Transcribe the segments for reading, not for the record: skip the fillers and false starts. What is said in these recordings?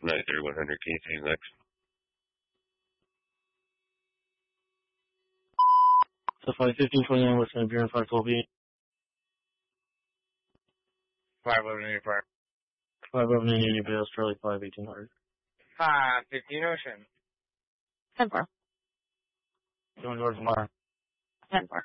93100, can you take next? So 51529 West End, Bureau 512 511 Park. 511 Union Bales, Charlie 5, 1800. 515 Ocean. 10-4. John George Lamar. 10-4.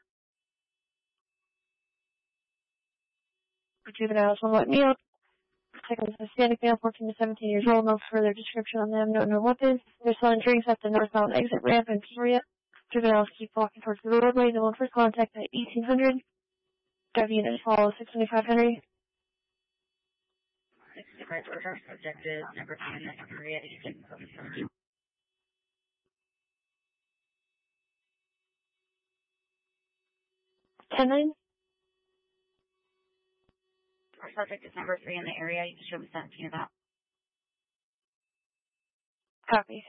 For juveniles, one white male. Second Hispanic male, 14 to 17 years old. No further description on them. No weapons. They're selling drinks at the northbound exit ramp in Peoria. Juveniles keep walking towards the roadway. No one first contact at 1800. W unit follow 625 Henry. 65 order. Subject is number 10 in Peoria. 10-9. Subject is number 3 in the area. You can show me 17 about. Copy.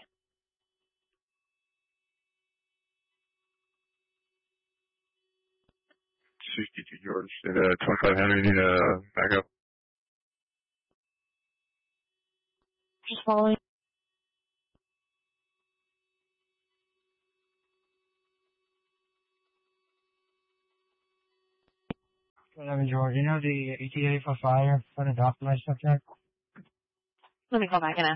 62 George. And 25 Henry, need a backup. Just following. 11 George, you know the ETA for fire for the document subject? Let me call back and ask.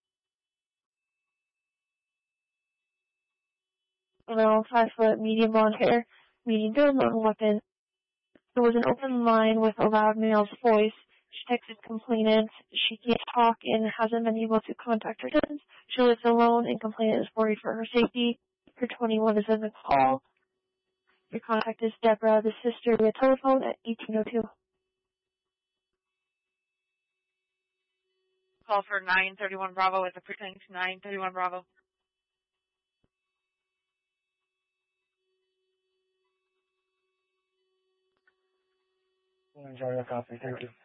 Male, 5 foot, medium blonde hair, medium build, no weapon. There was an open line with a loud male's voice. She texted complainant. She can't talk and hasn't been able to contact her since. She lives alone and complainant is worried for her safety. Her 21 is in the call. Your contact is Deborah, the sister, via telephone at 1802. Call for 931 Bravo at the precinct. 931 Bravo. Enjoy your coffee, thank you.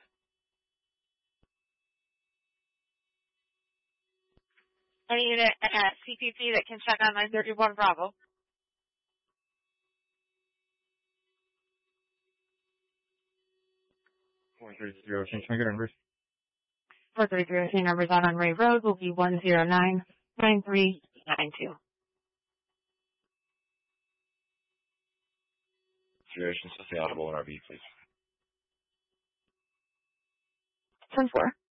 Any unit at CPP that can check on 931 Bravo. 430, can I get numbers? 433 numbers on Ray Road will be 1099392. Situation, so stay audible in RV, please. 10-4.